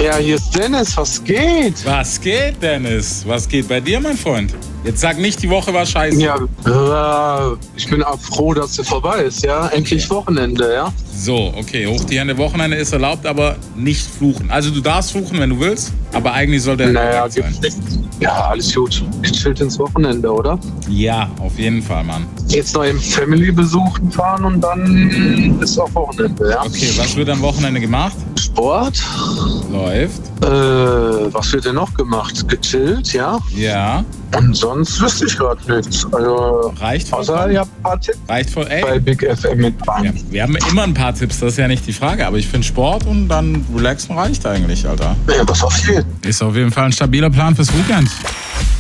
Ja, hier ist Dennis, was geht? Was geht, Dennis? Was geht bei dir, mein Freund? Jetzt sag nicht, die Woche war scheiße. Ja, ich bin auch froh, dass sie vorbei ist, ja. Endlich Wochenende, ja. So, okay, hoch die Hände. Wochenende ist erlaubt, aber nicht fluchen. Also du darfst fluchen, wenn du willst, aber eigentlich sollte er Naja, sein. gibt's nicht. Ja, alles gut. Gechillt ins Wochenende, oder? Ja, auf jeden Fall, Mann. Jetzt noch im Family-Besuch fahren und dann ist auch Wochenende, ja. Okay, was wird am Wochenende gemacht? Sport? Läuft. Was wird denn noch gemacht? Gechillt, ja. Ja. Und sonst wüsste ich gerade nichts. Also, Reicht voll. außer ihr habt ein paar Tipps Reicht voll. Ey. bei Big FM mit Bahn. Ja, wir haben immer ein paar Tipps, das ist ja nicht die Frage. Aber ich finde Sport und dann relaxen reicht eigentlich, Alter. Ja, das auf jeden Fall. Ist auf jeden Fall ein stabiler Plan fürs Weekend.